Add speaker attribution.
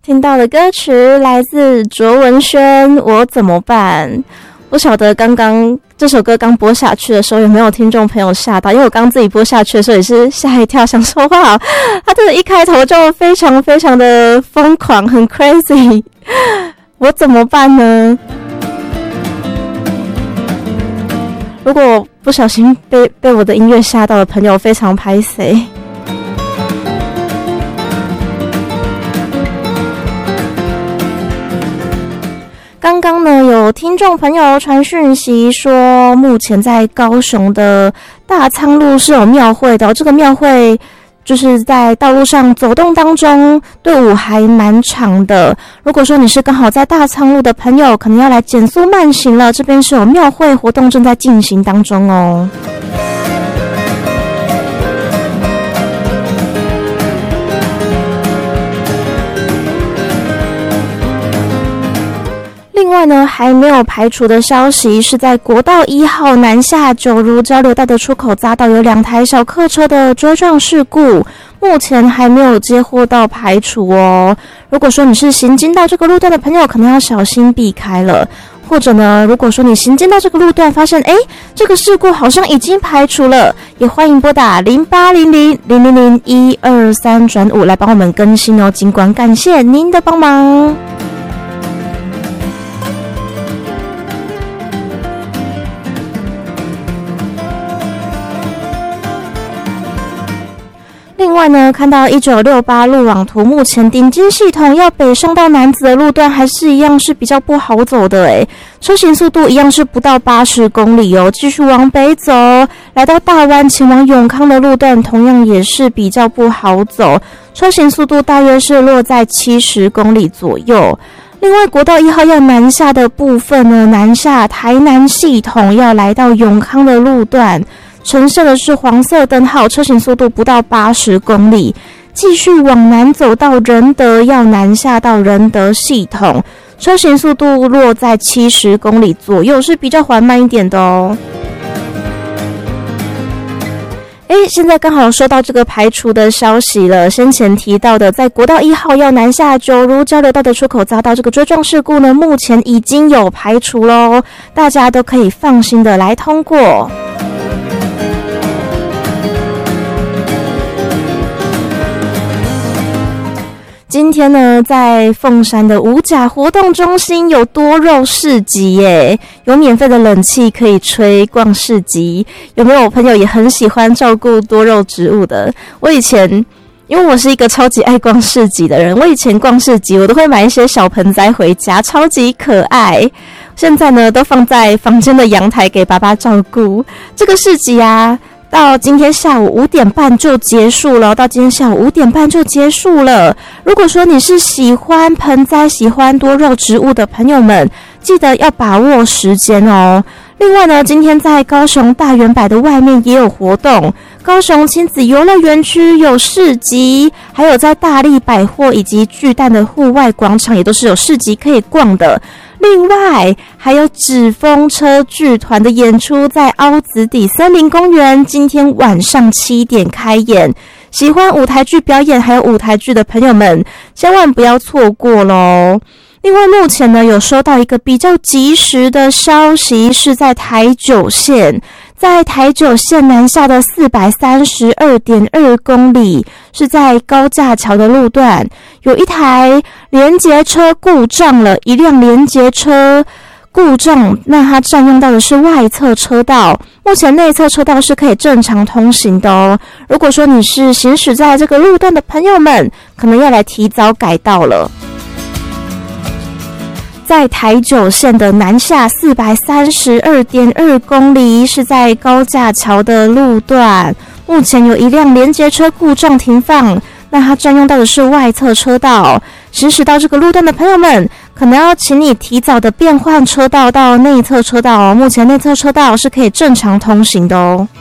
Speaker 1: 听到的歌曲来自卓文萱，我怎么办？不晓得刚刚这首歌刚播下去的时候有没有听众朋友吓到，因为我刚自己播下去的时候也是吓一跳，想说哇，他这个一开头就非常非常的疯狂，很 crazy， 我怎么办呢？如果不小心被我的音乐吓到的朋友，非常拍谁。刚刚呢，有听众朋友传讯息说，目前在高雄的大仓路是有庙会的，这个庙会就是在道路上走动当中，队伍还蛮长的。如果说你是刚好在大仓路的朋友，可能要来减速慢行了，这边是有庙会活动正在进行当中哦。另外呢，还没有排除的消息是在国道1号南下九如交流道的出口匝道有2台小客车的追撞事故，目前还没有接获到排除哦。如果说你是行经到这个路段的朋友，可能要小心避开了。或者呢，如果说你行经到这个路段，发现这个事故好像已经排除了，也欢迎拨打0800-000-123-5来帮我们更新哦。尽管感谢您的帮忙。另外呢，看到1968路网图，目前顶尖系统要北上到楠梓的路段还是一样是比较不好走的车行速度一样是不到80公里哦。继续往北走，来到大湾前往永康的路段同样也是比较不好走，车行速度大约是落在70公里左右。另外国道1号要南下的部分呢，南下台南系统要来到永康的路段，呈现的是黄色灯号，车行速度不到80公里。继续往南走到仁德，要南下到仁德系统，车行速度落在70公里左右，是比较缓慢一点的哦。现在刚好收到这个排除的消息了。先前提到的，在国道1号要南下九如交流道的出口匝道这个追撞事故呢，目前已经有排除咯，大家都可以放心的来通过。今天呢，在凤山的五甲活动中心有多肉市集耶，有免费的冷气可以吹，逛市集。有没有朋友也很喜欢照顾多肉植物的？我以前因为我是一个超级爱逛市集的人，我以前逛市集我都会买一些小盆栽回家，超级可爱。现在呢，都放在房间的阳台给爸爸照顾。这个市集啊，到今天下午5点半就结束了，如果说你是喜欢盆栽、喜欢多肉植物的朋友们，记得要把握时间哦。另外呢，今天在高雄大圆柏的外面也有活动，高雄亲子游乐园区有市集，还有在大力百货以及巨蛋的户外广场也都是有市集可以逛的。另外还有纸风车剧团的演出在凹子底森林公园，今天晚上7点开演，喜欢舞台剧表演还有舞台剧的朋友们千万不要错过咯。另外目前呢，有收到一个比较及时的消息，是在台九线南下的432.2公里，是在高架桥的路段，有一台连结车故障了，一辆连结车故障，那它占用到的是外侧车道，目前内侧车道是可以正常通行的哦。如果说你是行驶在这个路段的朋友们，可能要来提早改道了。在台九线的南下432.2公里，是在高架桥的路段，目前有一辆连结车故障停放，那它占用到的是外侧车道，行驶到这个路段的朋友们，可能要请你提早的变换车道到内侧车道哦，目前内侧车道是可以正常通行的哦。